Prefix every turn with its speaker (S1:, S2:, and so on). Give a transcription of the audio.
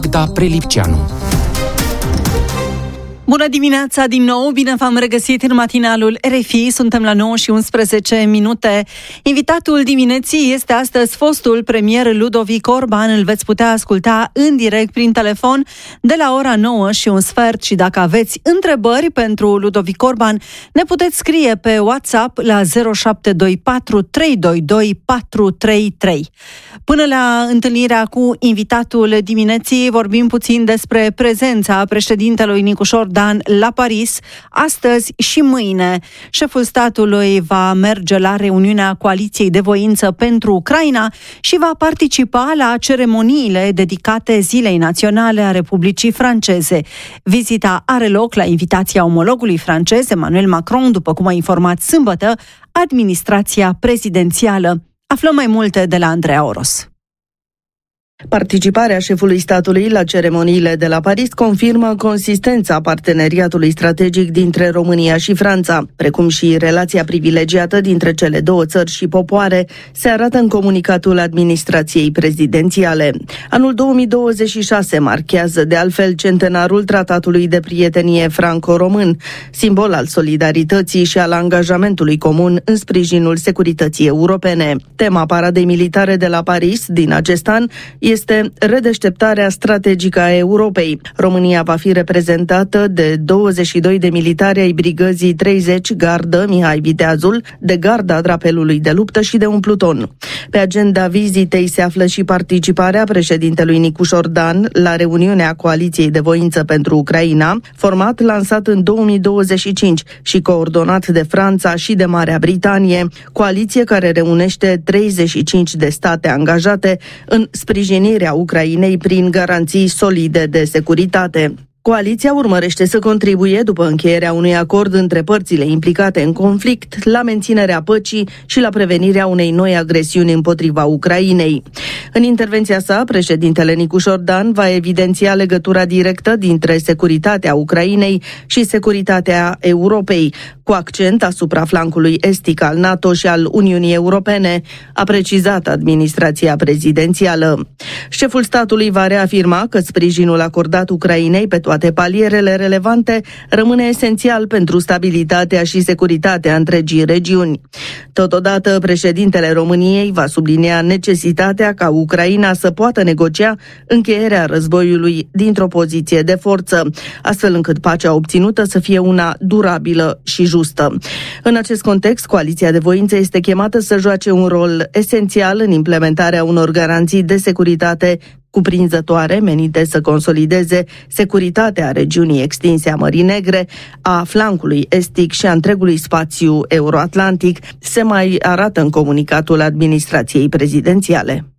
S1: Magda Prelipceanu.
S2: Bună dimineața din nou, bine v-am regăsit în matinalul RFI, suntem la 9:11. Invitatul dimineții este astăzi fostul premier Ludovic Orban, îl veți putea asculta în direct prin telefon de la ora 9:15 și dacă aveți întrebări pentru Ludovic Orban, ne puteți scrie pe WhatsApp la 0724 322 433. Până la întâlnirea cu invitatul dimineții, vorbim puțin despre prezența președintelui Nicușor Dan la Paris, astăzi și mâine. Șeful statului va merge la reuniunea Coaliției de Voință pentru Ucraina și va participa la ceremoniile dedicate Zilei Naționale a Republicii Franceze. Vizita are loc la invitația omologului francez, Emmanuel Macron, după cum a informat sâmbătă administrația prezidențială. Aflăm mai multe de la Andreea Oros.
S3: Participarea șefului statului la ceremoniile de la Paris confirmă consistența parteneriatului strategic dintre România și Franța, precum și relația privilegiată dintre cele două țări și popoare, se arată în comunicatul administrației prezidențiale. Anul 2026 marchează de altfel centenarul Tratatului de Prietenie franco-român, simbol al solidarității și al angajamentului comun în sprijinul securității europene. Tema paradei militare de la Paris din acest an este redeșteptarea strategică a Europei. România va fi reprezentată de 22 de militari ai brigăzii 30 Gardă Mihai Viteazul, de Garda Drapelului de Luptă și de un pluton. Pe agenda vizitei se află și participarea președintelui Nicușor Dan la reuniunea Coaliției de Voință pentru Ucraina, format lansat în 2025 și coordonat de Franța și de Marea Britanie, coaliție care reunește 35 de state angajate în sprijinirea Ucrainei prin garanții solide de securitate. Coaliția urmărește să contribuie, după încheierea unui acord între părțile implicate în conflict, la menținerea păcii și la prevenirea unei noi agresiuni împotriva Ucrainei. În intervenția sa, președintele Nicușor Dan va evidenția legătura directă dintre securitatea Ucrainei și securitatea Europei, cu accent asupra flancului estic al NATO și al Uniunii Europene, a precizat administrația prezidențială. Șeful statului va reafirma că sprijinul acordat Ucrainei pe toate palierele relevante rămâne esențial pentru stabilitatea și securitatea întregii regiuni. Totodată, președintele României va sublinia necesitatea ca Ucraina să poată negocia încheierea războiului dintr-o poziție de forță, astfel încât pacea obținută să fie una durabilă și justă. În acest context, Coaliția de Voință este chemată să joace un rol esențial în implementarea unor garanții de securitate cuprinzătoare menite să consolideze securitatea regiunii extinse a Mării Negre, a flancului estic și a întregului spațiu euroatlantic, se mai arată în comunicatul administrației prezidențiale.